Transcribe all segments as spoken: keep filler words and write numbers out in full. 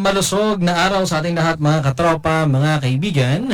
Malusog na araw sa ating lahat mga katropa, mga kaibigan.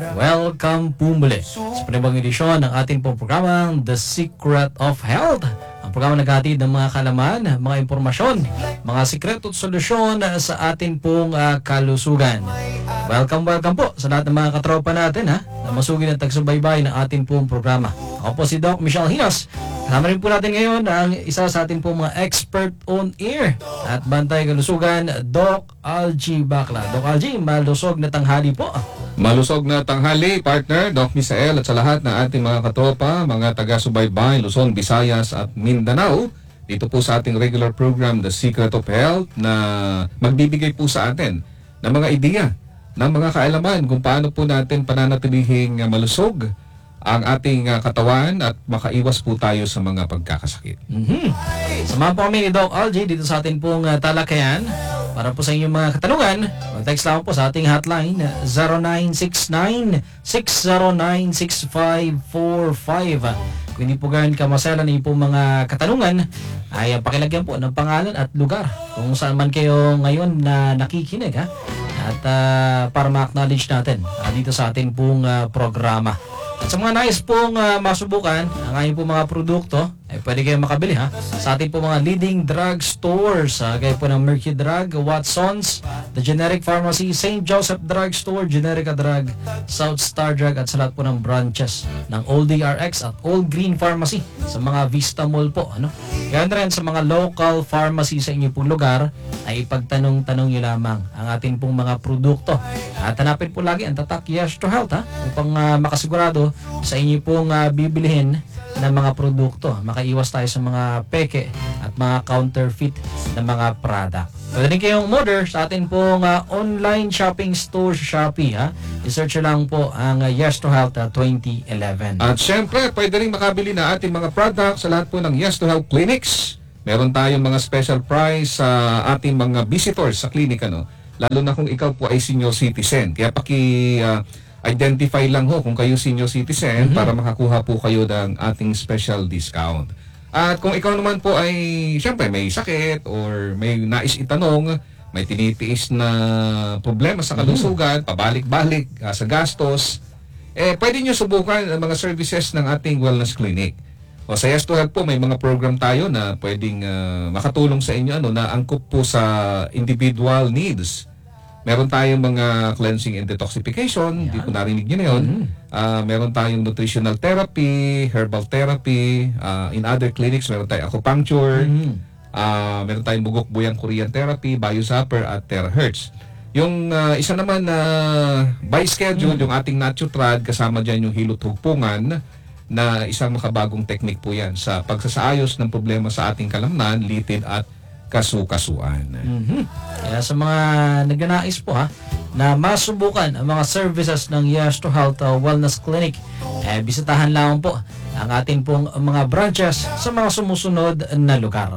Welcome po muli sa panibagong edisyon ng ating pong programang The Secret of Health. Ang programa naghatid ng mga kalaman, mga impormasyon, mga sikreto at solusyon sa ating pong uh, kalusugan. Welcome, welcome po sa lahat ng mga katropa natin ha, na masugid at tagsubaybay ng ating pong programa. Ako po si Doc Michelle Hinos. Kasama rin po natin ngayon ang isa sa ating pong mga expert on air at bantay kalusugan, Doc Algie Bacla. Doc Algie, malusog na tanghali po. Malusog na tanghali, partner, Doc Misael, at sa lahat ng ating mga katropa, mga taga-subaybay, Luzon, Visayas at Mindanao. Dito po sa ating regular program, The Secret of Health, na magbibigay po sa atin ng mga ideya, ng mga kaalaman kung paano po natin pananatilihing malusog ang ating uh, katawan at makaiwas po tayo sa mga pagkakasakit. Mm-hmm. Samahan po kami ni Doc Algie dito sa ating pong uh, talakayan. Para po sa inyong mga katanungan, mag-text lang po sa ating hotline zero nine six nine, six zero nine, six five four five. Kung hindi po ganyan kamaselan ng pong mga katanungan, ay uh, pakilagyan po ng pangalan at lugar kung saan man kayo ngayon na nakikinig ha. At uh, para ma-acknowledge natin uh, dito sa ating pong uh, programa. At sa mga nais pong uh, masubukan ang ating pong mga produkto, ay pwede kayong makabili ha sa ating pong mga leading drug stores, uh, gaya po ng Mercury Drug, Watsons, The Generic Pharmacy, Saint Joseph Drug Store, Generica Drug, South Star Drug at sa lahat po ng branches ng Old D R X at Old Green Pharmacy sa mga Vista Mall po. Ano? Ganyan rin sa mga local pharmacy sa inyong pong lugar ay ipagtanong-tanong nyo lamang ang ating pong mga produkto. At hanapin po lagi ang tatak Yes to Health ha upang uh, makasigurado sa inyo pong uh, bibilihin ng mga produkto. Makaiwas tayo sa mga peke at mga counterfeit na mga product. Pwede rin kayong order sa atin pong uh, online shopping store sa Shopee ha. I-search lang po ang uh, Yes to Health uh, twenty eleven. At syempre, pwede rin makabili na ating mga products sa lahat po ng Yes to Health clinics. Meron tayong mga special price sa ating mga visitors sa klinika, no? Lalo na kung ikaw po ay senior citizen. Kaya paki uh, identify lang ho kung kayo senior citizen mm-hmm. para makakuha po kayo ng ating special discount. At kung ikaw naman po ay syempre may sakit or may nais itanong, may tinitiis na problema sa kalusugan, pabalik-balik uh, sa gastos, eh pwede nyo subukan ang mga services ng ating wellness clinic. O sa Yes to Health po, may mga program tayo na pwedeng uh, makatulong sa inyo ano, na angkop po sa individual needs. Meron tayong mga cleansing and detoxification, hindi ko narinig nyo na yun. Mm-hmm. Uh, meron tayong nutritional therapy, herbal therapy, uh, in other clinics meron tayong acupuncture, mm-hmm. uh, meron tayong bugok buyang Korean therapy, biozapper at terahertz. Yung uh, isa naman na uh, by schedule, mm-hmm. yung ating natutrad, kasama dyan yung hilot hugpungan, na isang makabagong technique po yan sa pagsasaayos ng problema sa ating kalamnan, litid at kasukasuan. Mm-hmm. Kaya sa mga nagnanais po ha, na masubukan ang mga services ng Yes to Health uh, Wellness Clinic, eh, bisitahan lang po ang ating pong mga branches sa mga sumusunod na lugar.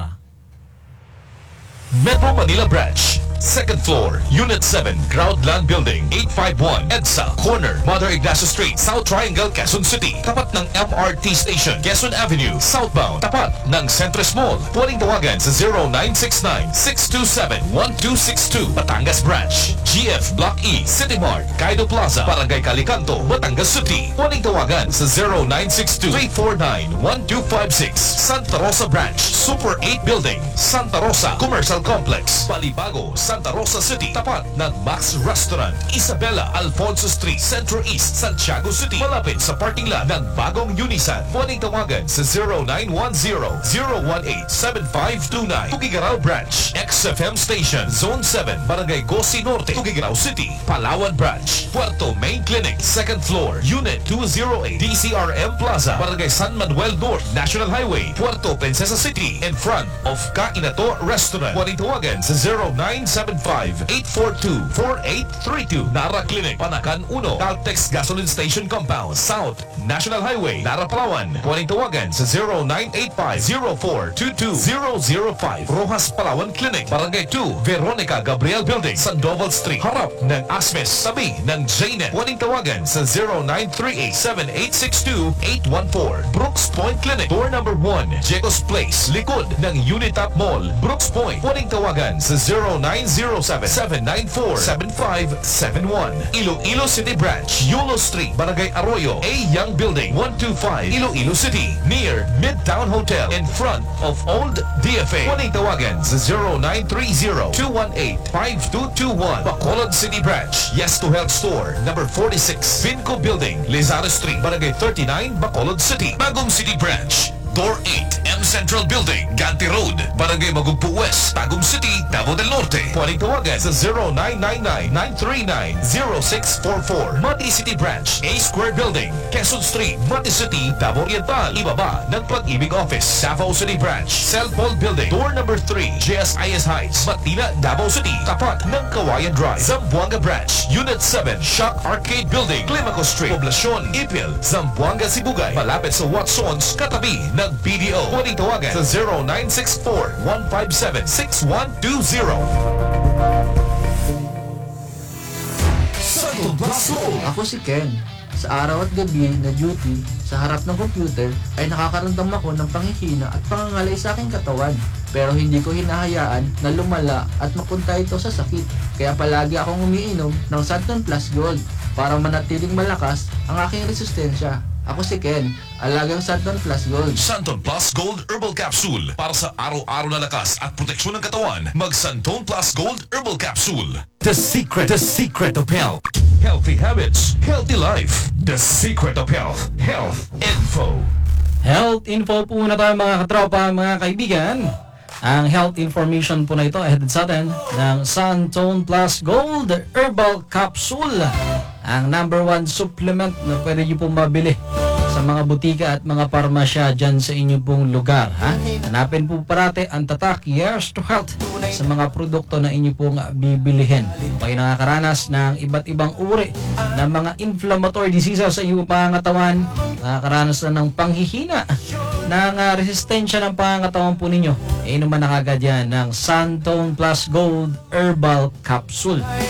Metro Manila Branch, second floor, Unit seven, Groundland Building, eight five one, EDSA, corner, Mother Ignacio Street, South Triangle, Quezon City. Tapat ng M R T Station, Quezon Avenue, southbound. Tapat ng Centris Mall. Pwedeng tawagan sa zero nine six nine, six two seven, one two six two. Batangas Branch, G F Block E, City Mart, Kaido Plaza, Barangay Calicanto, Batangas City. Pwedeng tawagan sa zero nine six two, three four nine, one two five six. Santa Rosa Branch, Super eight Building, Santa Rosa Commercial Complex, Balibago, Santa Rosa City, tapat ng Max Restaurant, Isabela, Alfonso Street, Centro East, Santiago City, malapit sa parking lot ng bagong Unisan. Pwedeng tawagan sa zero nine one zero, zero one eight, seven five two nine. Tugigaraw Branch, X F M Station, Zone seven, Barangay Gosi Norte, Tugigaraw City, Palawan Branch, Puerto Main Clinic, second floor, Unit two oh eight, D C R M Plaza, Barangay San Manuel North, National Highway, Puerto Princesa City, in front of Kainato Restaurant. Pwedeng tawagan sa zero nine seven five, eight four two, four eight three two. Nara Clinic, Panakan one, Caltex Gasoline Station Compound, South National Highway, Nara Palawan. Pwedeng tawagan sa zero nine eight five, zero four two two zero zero five. Rojas Palawan Clinic, Barangay two, Veronica Gabriel Building, Sandoval Street, harap ng Asmes, tabi ng J N E T. Pwedeng tawagan sa zero nine three eight, seven eight six two, eight one four. Brooks Point Clinic, door number one, Jecos Place, likod ng Unitap Mall, Brooks Point. Pwedeng tawagan sa zero nine zero seven, seven nine four, seven five seven one. Iloilo City Branch, Yulo Street, Barangay Arroyo, A Young Building, one two five, Iloilo City, near Midtown Hotel, in front of Old D F A. Huwag tawagan sa zero nine three zero, two one eight, five two two one. Bacolod City Branch, Yes to Health Store, number forty-six, Vinco Building, Lizardo Street, Barangay thirty-nine, Bacolod City. Bagong City Branch, Door eight, M Central Building, Ganti Road, Barangay Magugpo West, Tagum City, Davao del Norte. Pwedeng tawagan sa zero nine nine nine, nine three nine, zero six four four. Mati City Branch, A Square Building, Quezon Street, Mati City, Davao Oriental. Ibaba ng Pag-ibig Office, Davao City Branch, Celpol Building, Door number three, J S I S Heights, Matina, Davao City, tapat ng Kawayan Drive. Zamboanga Branch, Unit seven, Shock Arcade Building, Climaco Street, Poblacion, Ipil, Zamboanga, Sibugay, malapit sa Watsons, katabi ng B D O. Pwedeng tawagan sa zero nine six four, one five seven, six one two zero. Santo Blasco. Ako si Ken. Sa araw at gabi na duty sa harap ng computer ay nakakaramdam ako ng panghihina at pangangalay sa aking katawan. Pero hindi ko hinahayaan na lumala at mapunta ito sa sakit. Kaya palagi akong umiinom ng Santon Plus Gold para manatiling malakas ang aking resistensya. Ako si Ken, alagang Santon Plus Gold. Santon Plus Gold Herbal Capsule. Para sa araw-araw na lakas at proteksyon ng katawan, mag Santon Plus Gold Herbal Capsule. The secret, the secret of health. Healthy habits, healthy life. The secret of health. Health Info. Health info po na tayo mga katropa, mga kaibigan. Ang health information po na ito ay hatid sa atin ng Santon Plus Gold Herbal Capsule. Ang number one supplement na pwede nyo pong mabili sa mga butika at mga parmasya dyan sa inyong pong lugar. Ha? Hanapin po parate ang tatak Yes to Health sa mga produkto na inyo pong bibilihin. Kung kayo nakakaranas ng iba't ibang uri ng mga inflammatory diseases sa inyong pangangatawan, nakakaranas na ng panghihina, ng uh, resistensya ng pangangatawan po ninyo, eh naman nakagad yan ng Santon Plus Gold Herbal Capsule.